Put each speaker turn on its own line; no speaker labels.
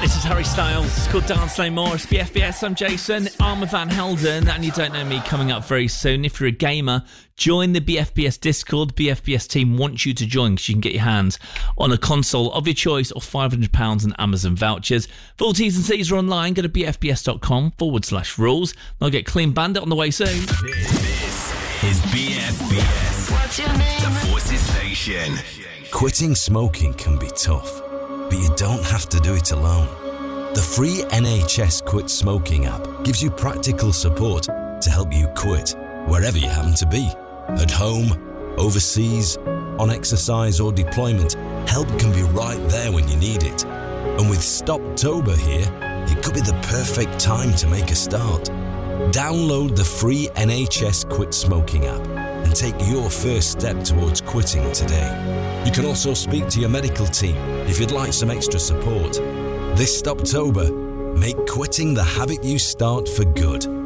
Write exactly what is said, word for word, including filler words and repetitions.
This is Harry Styles. It's called Dance No More. It's B F B S. I'm Jason. Armor Van Helden. And You Don't Know Me coming up very soon. If you're a gamer, join the B F B S Discord. The B F B S team wants you to join because you can get your hands on a console of your choice or five hundred pounds in Amazon vouchers. Full T's and C's are online. Go to bfbs.com forward slash rules. I'll get Clean Bandit on the way soon.
This is B F B S.
What's your name?
The Forces Station.
Quitting smoking can be tough, but you don't have to do it alone. The free N H S Quit Smoking app gives you practical support to help you quit wherever you happen to be. At home, overseas, on exercise or deployment, help can be right there when you need it. And with Stoptober here, it could be the perfect time to make a start. Download the free N H S Quit Smoking app and take your first step towards quitting today. You can also speak to your medical team if you'd like some extra support. This Stoptober, make quitting the habit you start for good.